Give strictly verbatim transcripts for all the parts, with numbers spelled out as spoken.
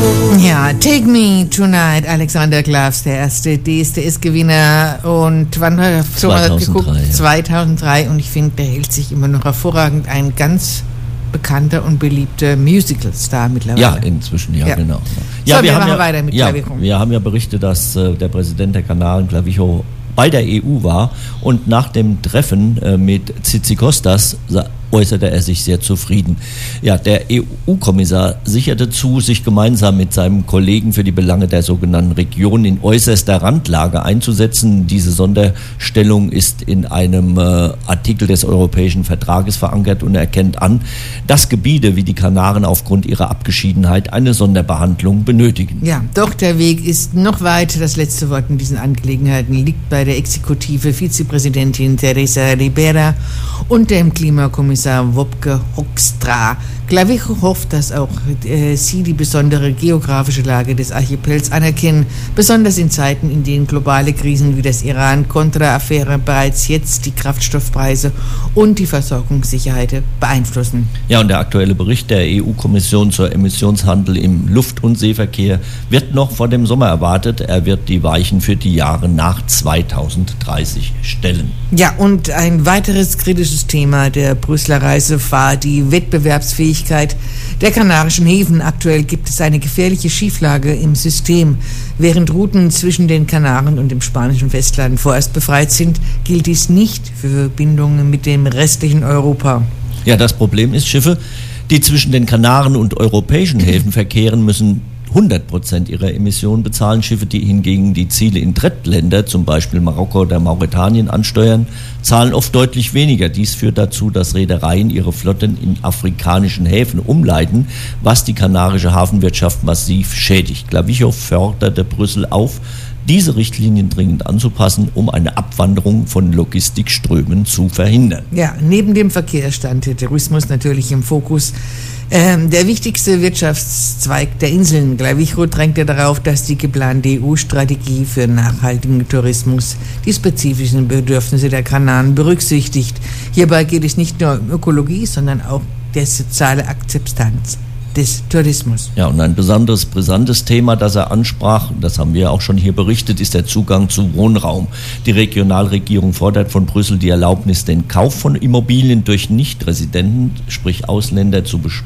Ja, Take Me Tonight, Alexander Klavs, der erste D S D S-Gewinner. Und wann hat er so geguckt? Ja. zweitausenddrei. Und ich finde, der hält sich immer noch hervorragend. Ein ganz bekannter und beliebter Musical-Star mittlerweile. Ja, inzwischen, ja, ja. genau. Ja, so, wir, wir machen haben ja, weiter mit ja, Clavijo. Wir haben ja berichtet, dass äh, der Präsident der Kanaren, Clavijo, bei der E U war und nach dem Treffen äh, mit Tzitzikostas äußerte er sich sehr zufrieden. Ja, der E U-Kommissar sicherte zu, sich gemeinsam mit seinem Kollegen für die Belange der sogenannten Region in äußerster Randlage einzusetzen. Diese Sonderstellung ist in einem äh, Artikel des Europäischen Vertrages verankert und erkennt an, dass Gebiete wie die Kanaren aufgrund ihrer Abgeschiedenheit eine Sonderbehandlung benötigen. Ja, doch der Weg ist noch weit. Das letzte Wort in diesen Angelegenheiten liegt bei der Exekutive Vizepräsidentin Teresa Ribera und dem Klimakommissar Wopke Hoekstra. Clavijo hofft, dass auch äh, sie die besondere geografische Lage des Archipels anerkennen, besonders in Zeiten, in denen globale Krisen wie das Iran-Contra-Affäre bereits jetzt die Kraftstoffpreise und die Versorgungssicherheit beeinflussen. Ja, und der aktuelle Bericht der E U-Kommission zur Emissionshandel im Luft- und Seeverkehr wird noch vor dem Sommer erwartet. Er wird die Weichen für die Jahre nach zweitausenddreißig stellen. Ja, und ein weiteres kritisches Thema der Brüsseler Reise war die Wettbewerbsfähigkeit der kanarischen Häfen. Aktuell gibt es eine gefährliche Schieflage im System. Während Routen zwischen den Kanaren und dem spanischen Festland vorerst befreit sind, gilt dies nicht für Verbindungen mit dem restlichen Europa. Ja, das Problem ist, Schiffe, die zwischen den Kanaren und europäischen Häfen verkehren, müssen hundert Prozent ihrer Emissionen bezahlen. Schiffe, die hingegen die Ziele in Drittländer, zum Beispiel Marokko oder Mauretanien, ansteuern, zahlen oft deutlich weniger. Dies führt dazu, dass Reedereien ihre Flotten in afrikanischen Häfen umleiten, was die kanarische Hafenwirtschaft massiv schädigt. Clavijo forderte Brüssel auf, diese Richtlinien dringend anzupassen, um eine Abwanderung von Logistikströmen zu verhindern. Ja, neben dem Verkehr stand der Tourismus natürlich im Fokus. Ähm, der wichtigste Wirtschaftszweig der Inseln, Clavijo, drängte darauf, dass die geplante E U-Strategie für nachhaltigen Tourismus die spezifischen Bedürfnisse der Kanaren berücksichtigt. Hierbei geht es nicht nur um Ökologie, sondern auch der soziale Akzeptanz des Tourismus. Ja, und ein besonderes brisantes Thema, das er ansprach, das haben wir auch schon hier berichtet, ist der Zugang zu Wohnraum. Die Regionalregierung fordert von Brüssel die Erlaubnis, den Kauf von Immobilien durch Nichtresidenten, sprich Ausländer, zu beschränken.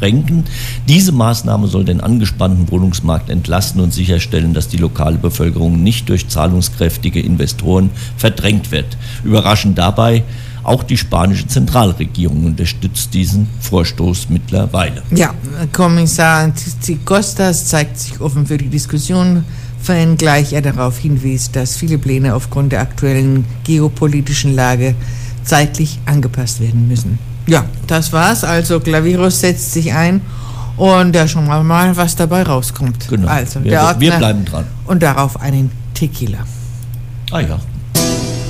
Diese Maßnahme soll den angespannten Wohnungsmarkt entlasten und sicherstellen, dass die lokale Bevölkerung nicht durch zahlungskräftige Investoren verdrängt wird. Überraschend dabei, auch die spanische Zentralregierung unterstützt diesen Vorstoß mittlerweile. Ja, Kommissar Tzitzikostas zeigt sich offen für die Diskussion, wenngleich er darauf hinwies, dass viele Pläne aufgrund der aktuellen geopolitischen Lage zeitlich angepasst werden müssen. Ja, das war's. Also Clavijo setzt sich ein und da schauen wir mal, was dabei rauskommt. Genau. Also, wir, der Ordner wir bleiben dran. Und darauf einen Tequila. Ah ja.